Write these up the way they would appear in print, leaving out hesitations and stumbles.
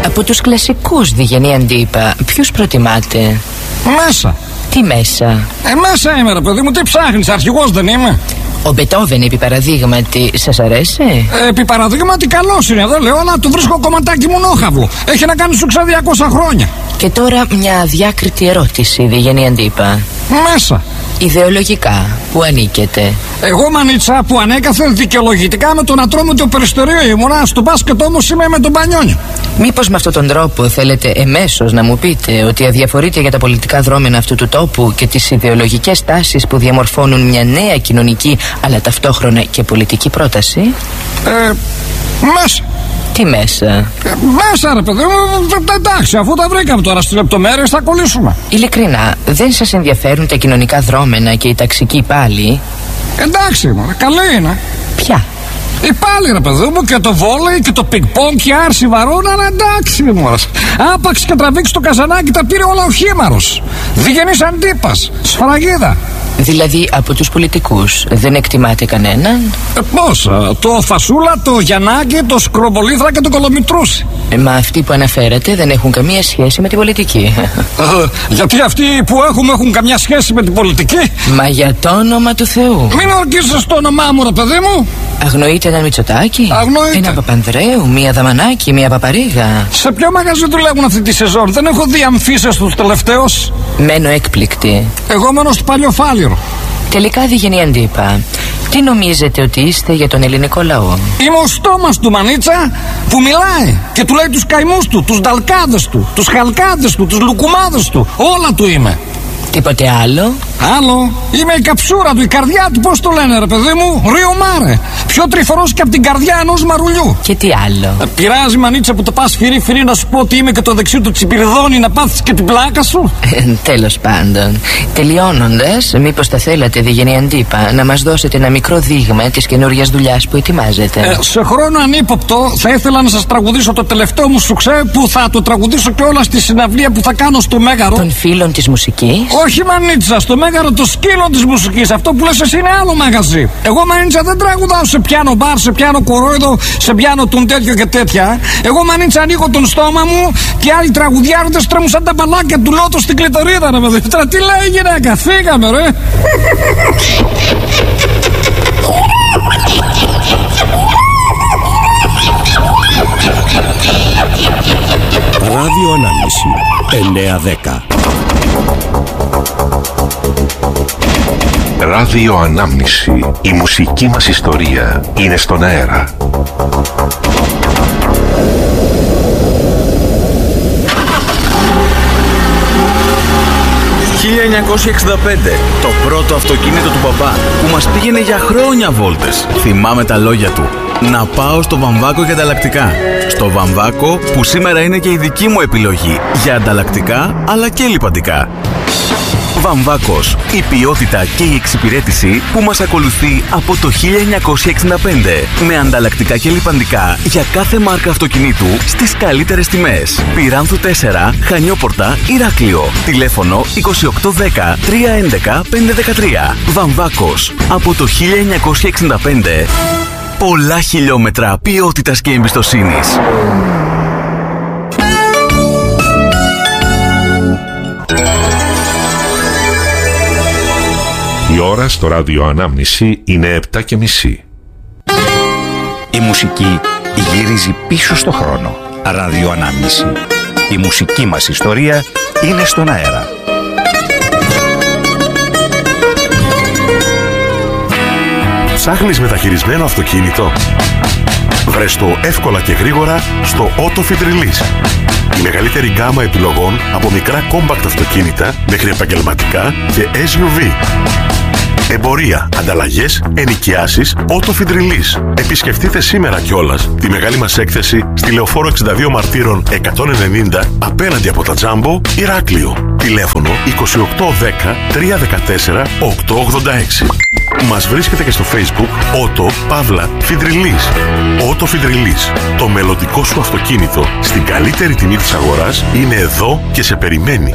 Από τους κλασικούς, Διγενή Αντίπα, ποιους προτιμάτε? Μέσα. Τι μέσα? Μέσα είμαι, ρε παιδί μου, τι ψάχνεις, αρχηγός δεν είμαι? Ο Μπετόβεν, επί παραδείγματι, σας αρέσει? Επί παραδείγματι καλός είναι, δεν λέω, αλλά του βρίσκω κομματάκι μονόχαυλο. Έχει να κάνει σου 200 χρόνια. Και τώρα μια αδιάκριτη ερώτηση, Διγενή Αντίπα. Μέσα. Ιδεολογικά, που ανήκετε? Εγώ, μανίτσα, που ανέκαθεν δικαιολογητικά με τον Ατρόμητο Περιστερίο ήμουνα, στο μπάσκετ όμως είμαι με τον Πανιόνιο. Μήπως με αυτόν τον τρόπο θέλετε εμέσως να μου πείτε ότι αδιαφορείτε για τα πολιτικά δρόμενα αυτού του τόπου και τις ιδεολογικές τάσεις που διαμορφώνουν μια νέα κοινωνική αλλά ταυτόχρονα και πολιτική πρόταση? Μέσα. Τι μέσα? Μέσα, ρε παιδί μου, εντάξει, αφού τα βρήκαμε τώρα στις λεπτομέρειες θα κολλήσουμε. Ειλικρινά, δεν σας ενδιαφέρουν τα κοινωνικά δρόμενα και οι ταξικοί πάλι? Εντάξει, μωρέ, καλή είναι. Ποια? Η πάλι, ρε παιδί μου, και το βόλεϊ και το πινκ-πονγκ και άρση βαρών, αλλά εντάξει, μωρέ. Άπαξ και τραβήξει το καζανάκι, τα πήρε όλα ο Χήμαρος. Διγενής Αντίπας, σφραγίδα. Δηλαδή από τους πολιτικούς δεν εκτιμάτε κανέναν? Πώς, το Φασούλα, το Γιαννάκη, το Σκρομπολίθρα και το Κολομητρούση. Μα αυτοί που αναφέρατε δεν έχουν καμία σχέση με την πολιτική. Γιατί αυτοί που έχουν καμιά σχέση με την πολιτική? Μα για το όνομα του Θεού. Μην ορκίζεσαι το όνομά μου, ρε παιδί μου. Αγνοείτε έναν Μητσοτάκη? Αγνοείτε. Ένα Παπανδρέου, μία Δαμανάκη, μία Παπαρίγα. Σε ποιο μαγαζί δουλεύουν αυτή τη σεζόν? Δεν έχω δει αμφίσες τους τελευταίους. Μένω έκπληκτη. Εγώ μένω στο Παλιοφάλιρο. Τελικά, Διγενή Αντίπα, τι νομίζετε ότι είστε για τον ελληνικό λαό? Είμαι ο στόμας του, μανίτσα, που μιλάει και του λέει τους καημούς του, τους νταλκάδες του, τους χαλκάδες του, τους λουκουμάδες του. Όλα του είμαι. Τίποτε άλλο? Άλλο. Είμαι η καψούρα του, η καρδιά του, πώς το λένε, ρε παιδί μου? Ρίο Μάρε. Πιο τρυφορός και από την καρδιά ενός μαρουλιού. Και τι άλλο? Πειράζει, μανίτσα, που το πας φυρί να σου πω ότι είμαι και το δεξί του Τσιπηριδόνι, να πάθεις και την πλάκα σου? Τέλος πάντων. Τελειώνοντας, μήπως θα θέλατε, Διγενή Αντίπα, να μας δώσετε ένα μικρό δείγμα της καινούριας δουλειάς που ετοιμάζετε? Σε χρόνο ανύποπτο θα ήθελα να σας τραγουδήσω το τελευταίο μου σουξέ, που θα το τραγουδήσω και όλα στη συναυλία που θα κάνω στο Μέγαρο. Των φίλων της μουσικής? Όχι, μανίτσα, στο Μέγαρο το σκύλο της μουσικής. Αυτό που λες εσύ είναι άλλο μαγαζί. Εγώ, μανίτσα, δεν τραγουδάω σε πιάνο μπαρ, σε πιάνο κορόιδο, σε πιάνο τον τέτοιο και τέτοια. Εγώ, μανίτσα, ανοίγω τον στόμα μου και άλλοι τραγουδιάροντες τρέμουν σαν τα μπαλάκια του Λότο στην κλειτορίδα, ρε παιδί. Τώρα τι λέει η γυναίκα, φύγαμε, ρε. Ράδιο Ανάμνηση 9-10. Ράδιο Ανάμνηση. Η μουσική μας ιστορία είναι στον αέρα. «1965, το πρώτο αυτοκίνητο του παπά που μας πήγαινε για χρόνια βόλτες. Θυμάμαι τα λόγια του. Να πάω στο Βαμβάκο για ανταλλακτικά. Στο Βαμβάκο που σήμερα είναι και η δική μου επιλογή για ανταλλακτικά αλλά και λιπαντικά. Βαμβάκος, η ποιότητα και η εξυπηρέτηση που μας ακολουθεί από το 1965. Με ανταλλακτικά και λιπαντικά για κάθε μάρκα αυτοκινήτου στις καλύτερες τιμές. Πυράνθου 4, Χανιόπορτα, Ηράκλειο. Τηλέφωνο 2810 311 513. Βαμβάκος, από το 1965. Πολλά χιλιόμετρα ποιότητας και εμπιστοσύνης. Η ώρα στο Ράδιο Ανάμνηση είναι 7:30. Η μουσική γυρίζει πίσω στο χρόνο. Ράδιο Ανάμνηση. Η μουσική μας ιστορία είναι στον αέρα. Ψάχνεις μεταχειρισμένο αυτοκίνητο? Βρες το εύκολα και γρήγορα στο Autofit Release. Η μεγαλύτερη γκάμα επιλογών από μικρά compact αυτοκίνητα μέχρι επαγγελματικά και SUV. Εμπορία, ανταλλαγές, ενοικιάσεις, Autofit Release. Επισκεφτείτε σήμερα κιόλας τη μεγάλη μας έκθεση στη Λεωφόρο 62 Μαρτύρων 190 απέναντι από τα Τζάμπο, Ηράκλειο. Τηλέφωνο 2810 314 886. Μας βρίσκεται και στο Facebook Auto Pavla Fit Release. Autofit Release. Το μελλοντικό σου αυτοκίνητο στην καλύτερη τιμή της αγοράς είναι εδώ και σε περιμένει.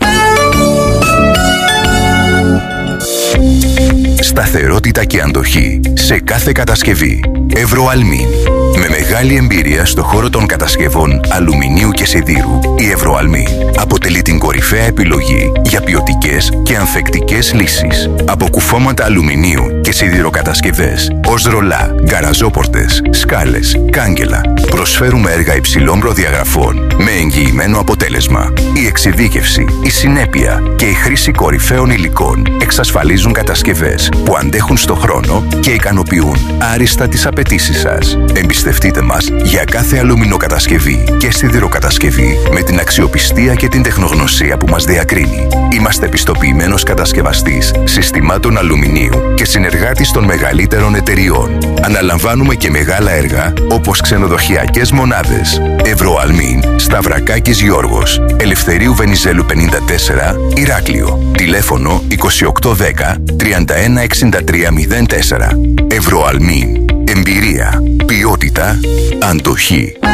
Σταθερότητα και αντοχή σε κάθε κατασκευή. Ευρωαλμήν. Με μεγάλη εμπειρία στο χώρο των κατασκευών αλουμινίου και σιδήρου, η Ευρωαλμίν αποτελεί την κορυφαία επιλογή για ποιοτικές και ανθεκτικές λύσεις. Από κουφώματα αλουμινίου και σιδηροκατασκευές ως ρολά, γκαραζόπορτες, σκάλες, κάγκελα. Προσφέρουμε έργα υψηλών προδιαγραφών με εγγυημένο αποτέλεσμα. Η εξειδίκευση, η συνέπεια και η χρήση κορυφαίων υλικών εξασφαλίζουν κατασκευές που αντέχουν στο χρόνο και ικανοποιούν άριστα τις απαιτήσεις σας. Εμπιστευτείτε μας για κάθε αλουμινοκατασκευή και σιδηροκατασκευή με την αξιοπιστία και την τεχνογνωσία που μας διακρίνει. Είμαστε πιστοποιημένος κατασκευαστής συστημάτων αλουμινίου και συνεργάτης των μεγαλύτερων εταιριών. Αναλαμβάνουμε και μεγάλα έργα όπως ξενοδοχειακές μονάδες. Ευρωαλμίν, Σταυρακάκης Γιώργος, Ελευθερίου Βενιζέλου 54, Ηράκλειο. Τηλέφωνο 2810 316304. Ευρωαλμίν. Εμπειρία, ποιότητα, αντοχή.